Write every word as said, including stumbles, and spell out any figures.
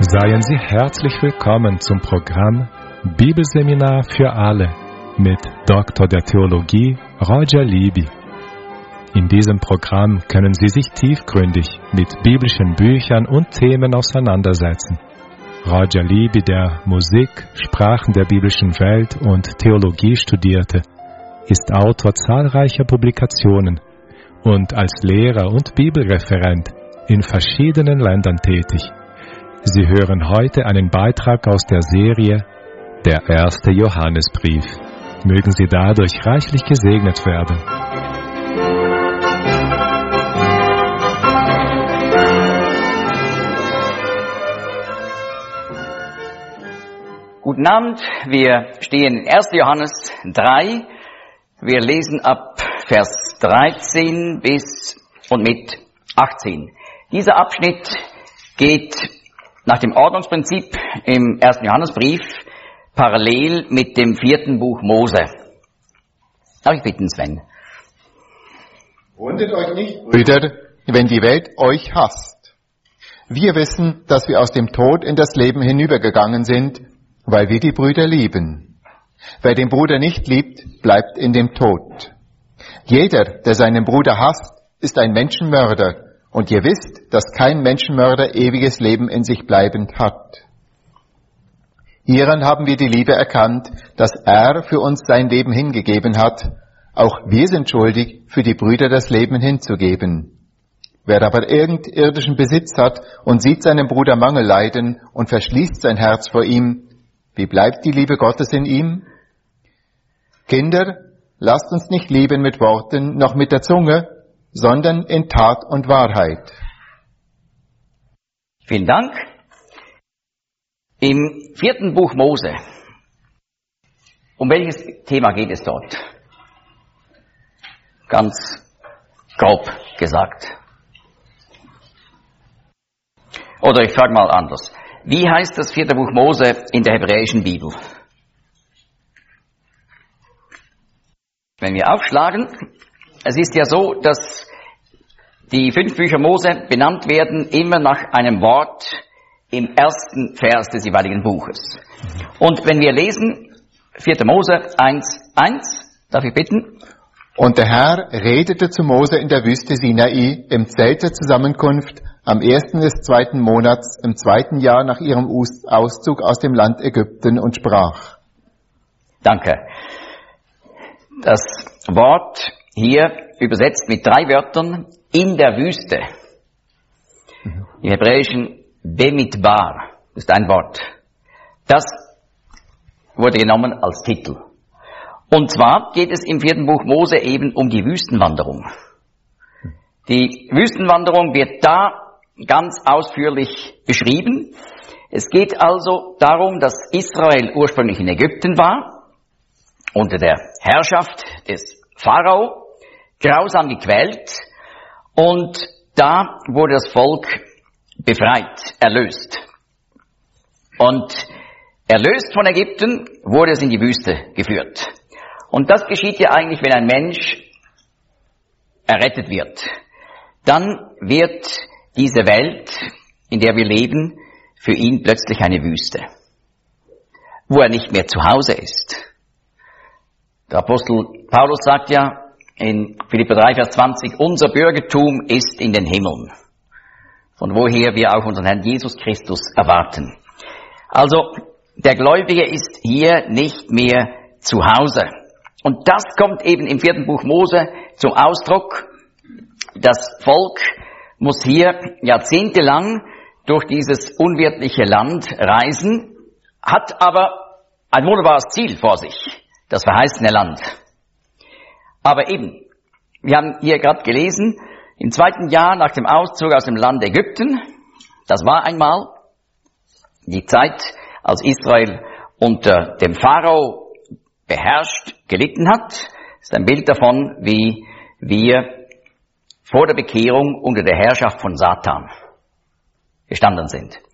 Seien Sie herzlich willkommen zum Programm Bibelseminar für alle mit Doktor der Theologie Roger Libby. In diesem Programm können Sie sich tiefgründig mit biblischen Büchern und Themen auseinandersetzen. Roger Libby, der Musik, Sprachen der biblischen Welt und Theologie studierte, ist Autor zahlreicher Publikationen und als Lehrer und Bibelreferent in verschiedenen Ländern tätig. Sie hören heute einen Beitrag aus der Serie Der erste Johannesbrief. Mögen Sie dadurch reichlich gesegnet werden. Guten Abend, wir stehen in erster Johannes drei. Wir lesen ab Vers dreizehn bis und mit achtzehn. Dieser Abschnitt geht nach dem Ordnungsprinzip im ersten Johannesbrief parallel mit dem vierten Buch Mose. Darf ich bitten, Sven? Wundert euch nicht, Brüder, wenn die Welt euch hasst. Wir wissen, dass wir aus dem Tod in das Leben hinübergegangen sind, weil wir die Brüder lieben. Wer den Bruder nicht liebt, bleibt in dem Tod. Jeder, der seinen Bruder hasst, ist ein Menschenmörder. Und ihr wisst, dass kein Menschenmörder ewiges Leben in sich bleibend hat. Hieran haben wir die Liebe erkannt, dass er für uns sein Leben hingegeben hat. Auch wir sind schuldig, für die Brüder das Leben hinzugeben. Wer aber irgend irdischen Besitz hat und sieht seinem Bruder Mangel leiden und verschließt sein Herz vor ihm, wie bleibt die Liebe Gottes in ihm? Kinder, lasst uns nicht lieben mit Worten, noch mit der Zunge, sondern in Tat und Wahrheit. Vielen Dank. Im vierten Buch Mose, um welches Thema geht es dort? Ganz grob gesagt. Oder ich frage mal anders. Wie heißt das vierte Buch Mose in der hebräischen Bibel? Wenn wir aufschlagen, es ist ja so, dass die fünf Bücher Mose benannt werden immer nach einem Wort im ersten Vers des jeweiligen Buches. Und wenn wir lesen, vierter Mose eins eins, darf ich bitten? Und der Herr redete zu Mose in der Wüste Sinai im Zelt der Zusammenkunft am ersten des zweiten Monats im zweiten Jahr nach ihrem Auszug aus dem Land Ägypten und sprach. Danke. Das Wort hier übersetzt mit drei Wörtern in der Wüste. Im Hebräischen Bemidbar ist ein Wort. Das wurde genommen als Titel. Und zwar geht es im vierten Buch Mose eben um die Wüstenwanderung. Die Wüstenwanderung wird da ganz ausführlich beschrieben. Es geht also darum, dass Israel ursprünglich in Ägypten war, unter der Herrschaft des Pharao, grausam gequält, und da wurde das Volk befreit, erlöst. Und erlöst von Ägypten wurde es in die Wüste geführt. Und das geschieht ja eigentlich, wenn ein Mensch errettet wird. Dann wird diese Welt, in der wir leben, für ihn plötzlich eine Wüste, wo er nicht mehr zu Hause ist. Der Apostel Paulus sagt ja in Philipper drei, Vers zwanzig, unser Bürgertum ist in den Himmeln, von woher wir auch unseren Herrn Jesus Christus erwarten. Also, der Gläubige ist hier nicht mehr zu Hause. Und das kommt eben im vierten Buch Mose zum Ausdruck. Das Volk muss hier jahrzehntelang durch dieses unwirtliche Land reisen, hat aber ein wunderbares Ziel vor sich, das verheißene Land. Aber eben, wir haben hier gerade gelesen, im zweiten Jahr nach dem Auszug aus dem Land Ägypten, das war einmal die Zeit, als Israel unter dem Pharao beherrscht, gelitten hat. Das ist ein Bild davon, wie wir vor der Bekehrung unter der Herrschaft von Satan gestanden sind.